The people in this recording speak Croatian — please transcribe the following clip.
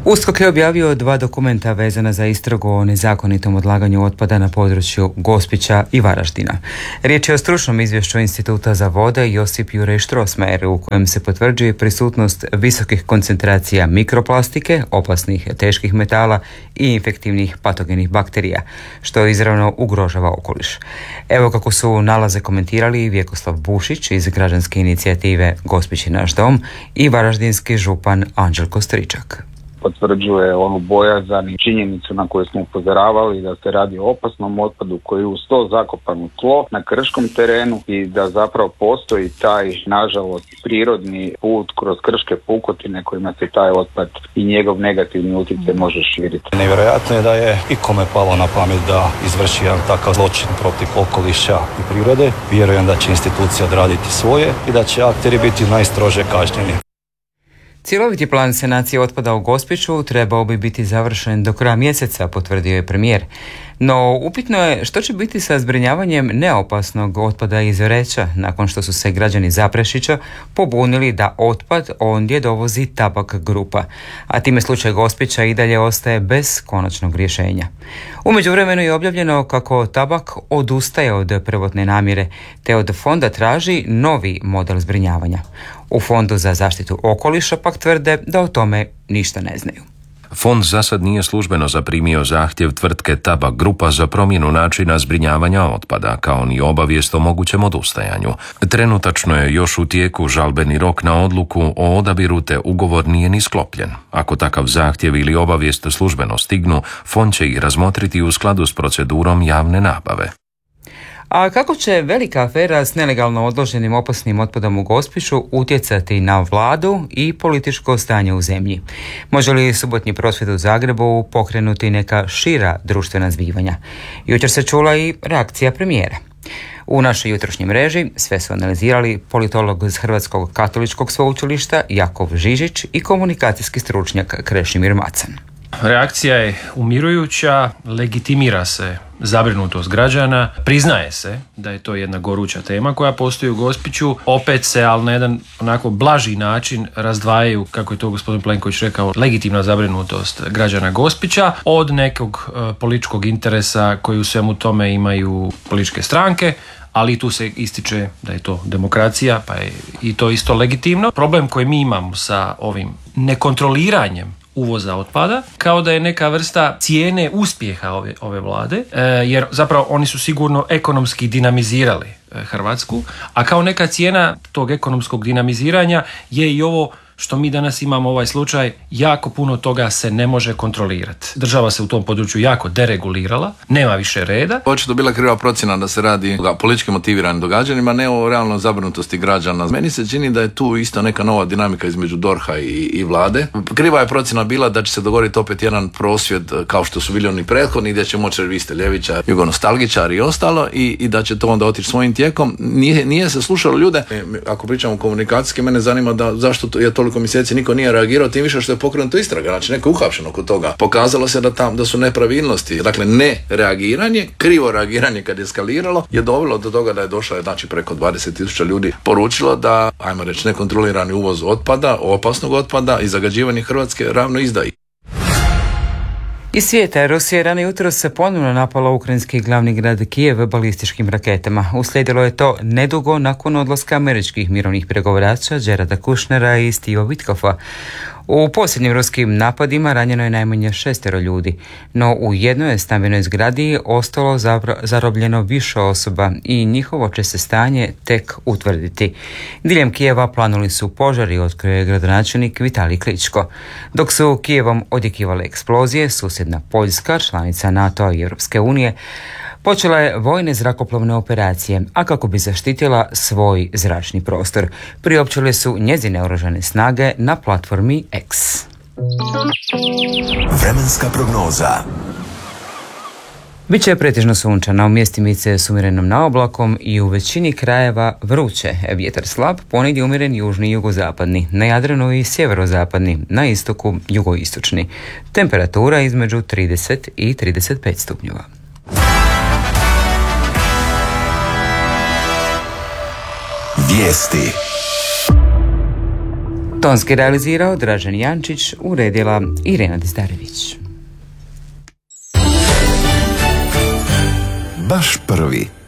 USKOK je objavio 2 dokumenta vezana za istragu o nezakonitom odlaganju otpada na području Gospića i Varaždina. Riječ je o stručnom izvješću Instituta za vode Josip Juraj Strossmayer u kojem se potvrđuje prisutnost visokih koncentracija mikroplastike, opasnih teških metala i infektivnih patogenih bakterija, što izravno ugrožava okoliš. Evo kako su nalaze komentirali Vjekoslav Bušić iz građanske inicijative Gospić je naš dom i varaždinski župan Anđelko Stričak. Potvrđuje onu bojazan i činjenicu na koju smo upozoravali da se radi o opasnom otpadu koji je uz to zakopan u tlo na krškom terenu i da zapravo postoji taj, nažalost, prirodni put kroz krške pukotine kojima se taj otpad i njegov negativni utjecaj može širiti. Nevjerojatno je da je ikome palo na pamet da izvrši jedan takav zločin protiv okoliša i prirode. Vjerujem da će institucija odraditi svoje i da će akteri biti najstrože kažnjeni. Cjeloviti plan sanacije otpada u Gospiću trebao bi biti završen do kraja mjeseca, potvrdio je premijer. No, upitno je što će biti sa zbrinjavanjem neopasnog otpada iz Oreča nakon što su se građani Zaprešića pobunili da otpad ondje dovozi Tabak grupa, a time slučaj Gospića i dalje ostaje bez konačnog rješenja. U međuvremenu je objavljeno kako Tabak odustaje od prvotne namjere te od fonda traži novi model zbrinjavanja. U Fondu za zaštitu okoliša pak tvrde da o tome ništa ne znaju. Fond za sad nije službeno zaprimio zahtjev tvrtke Tabak grupa za promjenu načina zbrinjavanja otpada, kao ni obavijest o mogućem odustajanju. Trenutačno je još u tijeku žalbeni rok na odluku o odabiru te ugovor nije ni sklopljen. Ako takav zahtjev ili obavijest službeno stignu, fond će ih razmotriti u skladu s procedurom javne nabave. A kako će velika afera s nelegalno odloženim opasnim otpadom u Gospiću utjecati na vladu i političko stanje u zemlji? Može li subotnji prosvjed u Zagrebu pokrenuti neka šira društvena zbivanja? Jučer se čula i reakcija premijera. U našoj jutrošnjoj mreži sve su analizirali politolog iz Hrvatskog katoličkog sveučilišta Jakov Žižić i komunikacijski stručnjak Krešimir Macan. Reakcija je umirujuća, legitimira se zabrinutost građana, priznaje se da je to jedna goruća tema koja postoji u Gospiću, opet se, ali na jedan onako blaži način razdvajaju, kako je to gospodin Plenković rekao, legitimna zabrinutost građana Gospića od nekog političkog interesa koji u svemu tome imaju političke stranke, ali tu se ističe da je to demokracija, pa je i to isto legitimno. Problem koji mi imamo sa ovim nekontroliranjem uvoza otpada, kao da je neka vrsta cijene uspjeha ove vlade, jer zapravo oni su sigurno ekonomski dinamizirali Hrvatsku, a kao neka cijena tog ekonomskog dinamiziranja je i ovo što mi danas imamo ovaj slučaj, jako puno toga se ne može kontrolirati. Država se u tom području jako deregulirala, nema više reda. Očito bila kriva procjena da se radi o politički motiviranim događanjima, ne o realnoj zabrinutosti građana. Meni se čini da je tu isto neka nova dinamika između DORH-a i vlade. Kriva je procjena bila da će se dogoditi opet jedan prosvjed kao što su bili oni prethodni, gdje će moći vi ste ljevičar, jugonostalgičar i ostalo i da će to onda otići svojim tijekom. Nije se slušalo ljude. Ako pričamo komunikacijski, mene zanima da zašto je toliko mjeseci niko nije reagirao, tim više što je pokrenuto istraga, znači neko je uhapšeno kod toga. Pokazalo se da su nepravilnosti, dakle ne reagiranje, krivo reagiranje kad je eskaliralo je dovelo do toga da je došlo, znači preko 20.000 ljudi poručilo da, ajmo reći, nekontrolirani uvoz otpada, opasnog otpada i zagađivanje Hrvatske ravno izdaji. Iz svijeta Rusija rano jutros se ponovno napala ukrajinski glavni grad Kijev balističkim raketama. Uslijedilo je to nedugo nakon odlaska američkih mirovnih pregovarača Jareda Kushnera i Steva Witkoffa. U posljednjim ruskim napadima ranjeno je najmanje 6 ljudi, no u jednoj je stambenoj zgradi ostalo zarobljeno više osoba i njihovo će se stanje tek utvrditi. Diljem Kijeva planuli su požari, otkrio je gradonačelnik Vitalij Kličko. Dok su Kijevom odjekivale eksplozije, susjedna Poljska, članica NATO-a i Europske unije, počela je vojne zrakoplovne operacije, a kako bi zaštitila svoj zračni prostor. Priopćile su njezine oružane snage na platformi X. Vremenska prognoza. Biće pretežno sunčano, mjestimice s umjerenom naoblakom i u većini krajeva vruće. Vjetar slab, ponegdje umjeren južni i jugozapadni, na Jadranu i sjeverozapadni, na istoku jugoistočni. Temperatura između 30 i 35 stupnjeva. Vijesti. Tonski realizirao Dražen Jančić, uredila Irena Dizdarević. Baš prvi.